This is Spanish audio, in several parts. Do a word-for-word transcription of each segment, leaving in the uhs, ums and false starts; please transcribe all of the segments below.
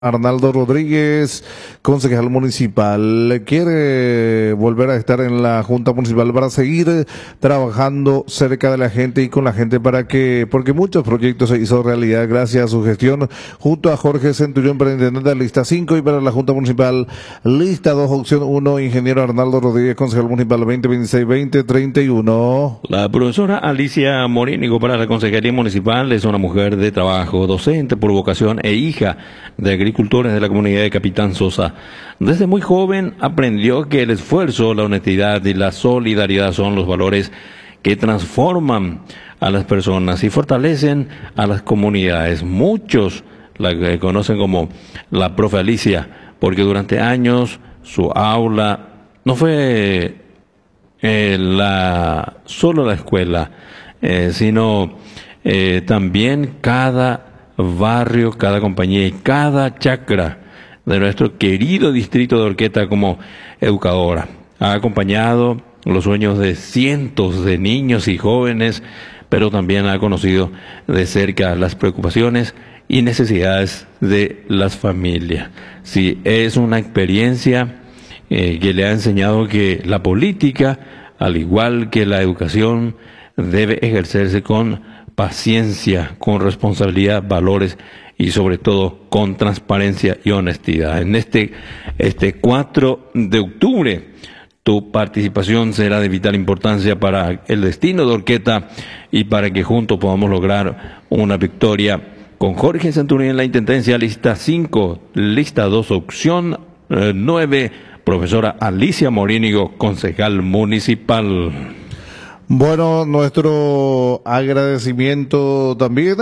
Arnaldo Rodríguez, concejal municipal, quiere volver a estar en la Junta Municipal para seguir trabajando cerca de la gente y con la gente para que, porque muchos proyectos se hizo realidad gracias a su gestión, junto a Jorge Centurión, presidente de lista cinco, y para la Junta Municipal, lista dos, opción uno, ingeniero Arnaldo Rodríguez, concejal municipal veinte veintiséis veinte treinta y uno. La profesora Alicia Morínigo para la Consejería Municipal es una mujer de trabajo, docente por vocación e hija de agricultores de la comunidad de Capitán Sosa. Desde muy joven aprendió que el esfuerzo, la honestidad y la solidaridad son los valores que transforman a las personas y fortalecen a las comunidades. Muchos la conocen como la profe Alicia, porque durante años su aula no fue eh, la, solo la escuela, eh, sino eh, también cada barrio, cada compañía y cada chacra de nuestro querido distrito de Orqueta como educadora. Ha acompañado los sueños de cientos de niños y jóvenes, pero también ha conocido de cerca las preocupaciones y necesidades de las familias. Sí, es una experiencia eh, que le ha enseñado que la política, al igual que la educación, debe ejercerse con paciencia, con responsabilidad, valores y sobre todo con transparencia y honestidad. En este, este cuatro de octubre, tu participación será de vital importancia para el destino de Orqueta y para que juntos podamos lograr una victoria con Jorge Centurión en la Intendencia, lista cinco, lista dos, opción eh, nueve, profesora Alicia Morínigo, concejal municipal. Bueno, nuestro agradecimiento también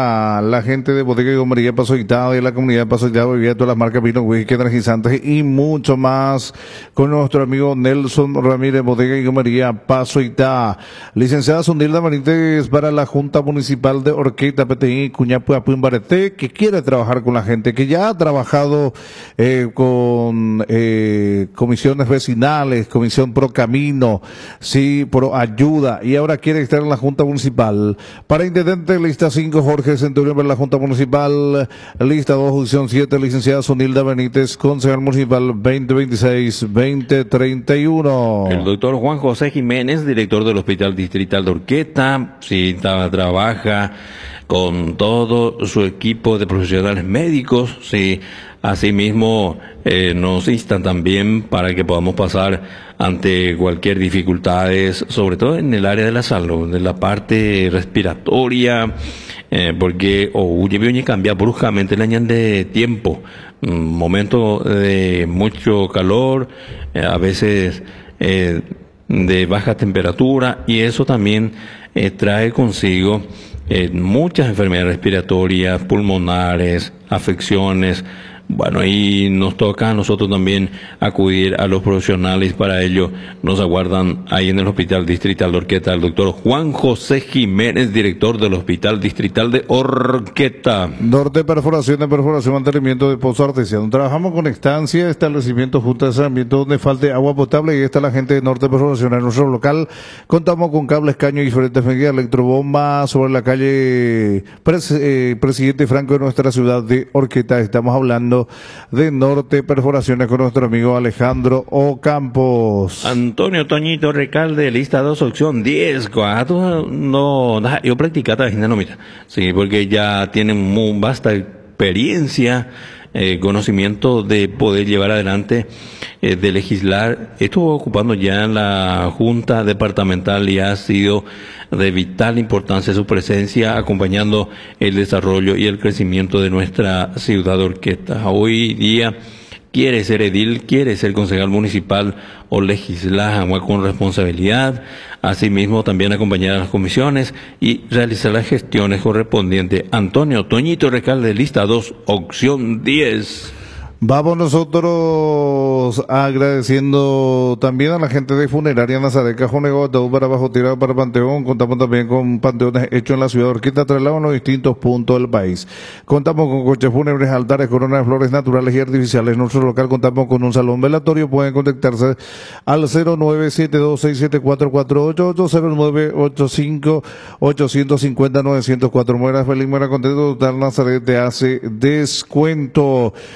a la gente de Bodega y Gomería Paso Itá, de la comunidad de Paso Itá, bebida todas las marcas vino, whisky, energizantes y mucho más, con nuestro amigo Nelson Ramírez, Bodega y Gomería Paso Itá. Licenciada Zunilda Benítez para la Junta Municipal de Orqueta, P T I, Cuñapuapuín, Bareté, que quiere trabajar con la gente, que ya ha trabajado eh, con eh, comisiones vecinales, comisión pro camino, sí, pro ayuda, y ahora quiere estar en la Junta Municipal. Para Intendente, lista cinco, Jorge Centurión para la Junta Municipal, lista dos, opción siete, licenciada Zunilda Benítez, concejal municipal veinte veintiséis veinte treinta y uno. El doctor Juan José Jiménez, director del Hospital Distrital de Orqueta, sí, trabaja con todo su equipo de profesionales médicos, sí, asimismo eh, nos instan también para que podamos pasar ante cualquier dificultades, sobre todo en el área de la salud, de la parte respiratoria, eh, porque o huye cambia bruscamente el año de tiempo, un momento de mucho calor, eh, a veces eh, de baja temperatura, y eso también eh, trae consigo eh, muchas enfermedades respiratorias, pulmonares, afecciones. Bueno, y nos toca a nosotros también acudir a los profesionales. Para ello nos aguardan ahí en el Hospital Distrital de Orqueta el doctor Juan José Jiménez, director del Hospital Distrital de Orqueta. Norte Perforación, de perforación, mantenimiento de pozo artesiano. Trabajamos con estancia, establecimientos, junta de saneamiento donde falte agua potable, y está la gente de Norte Perforación en nuestro local. Contamos con cables, caños y diferentes medidas, electrobomba sobre la calle Pres eh, Presidente Franco de nuestra ciudad de Orqueta. Estamos hablando de Norte Perforaciones con nuestro amigo Alejandro Ocampos. Antonio Toñito Recalde, lista dos, opción diez. Cuatro, no, no, yo practicaba, no, mira, sí, porque ya tienen muy vasta experiencia, eh, conocimiento de poder llevar adelante, eh, de legislar. Estuvo ocupando ya en la Junta Departamental y ha sido de vital importancia su presencia acompañando el desarrollo y el crecimiento de nuestra ciudad de Orqueta. Hoy día quiere ser edil, quiere ser concejal municipal o legislar con responsabilidad, asimismo también acompañar a las comisiones y realizar las gestiones correspondientes. Antonio Toñito Recalde, lista dos, opción diez. Vamos nosotros agradeciendo también a la gente de Funeraria Nazaret Cajonego, Ataúd para Bajo Tierra, para Panteón. Contamos también con panteones hechos en la ciudad de Orquídea, traslado en los distintos puntos del país. Contamos con coches fúnebres, altares, coronas de flores naturales y artificiales. En nuestro local contamos con un salón velatorio. Pueden contactarse al cero nueve siete dos seis siete cuatro cuatro ocho ocho, cero nueve ocho cinco ocho cinco cero nueve cero cuatro. Mueras feliz, muera contento. Total Nazaret te hace descuento.